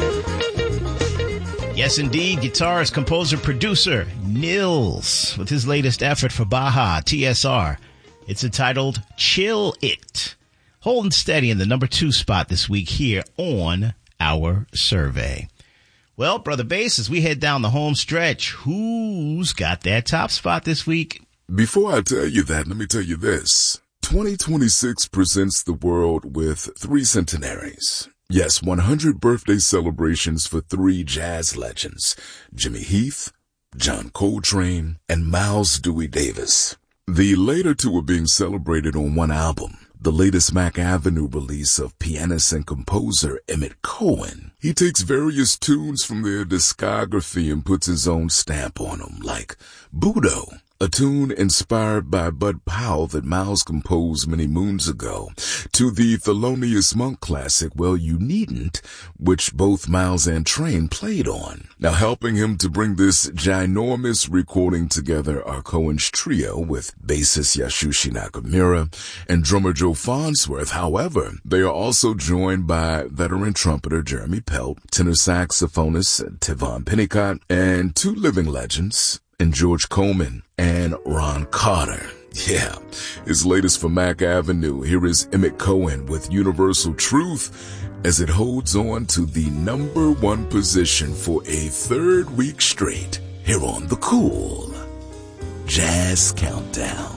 Yes, indeed, guitarist, composer, producer, Nils, with his latest effort for Baja, TSR. It's entitled Chill It. Holding steady in the number 2 spot this week here on our survey. Well, Brother Bass, as we head down the home stretch, who's got that top spot this week? Before I tell you that, let me tell you this. 2026 presents the world with 3 centenaries. Yes, 100 birthday celebrations for 3 jazz legends, Jimmy Heath, John Coltrane, and Miles Dewey Davis. The later 2 are being celebrated on one album, the latest Mack Avenue release of pianist and composer Emmett Cohen. He takes various tunes from their discography and puts his own stamp on them, like Budo, a tune inspired by Bud Powell that Miles composed many moons ago, to the Thelonious Monk classic, Well You Needn't, which both Miles and Train played on. Now, helping him to bring this ginormous recording together are Cohen's trio with bassist Yasushi Nakamura and drummer Joe Farnsworth. However, they are also joined by veteran trumpeter Jeremy Pelt, tenor saxophonist Tevon Pennicott, and 2 living legends, and George Coleman and Ron Carter. Yeah, his latest for Mack Avenue. Here is Emmett Cohen with Universal Truth as it holds on to the number 1 position for a 3rd week straight here on the Cool Jazz Countdown.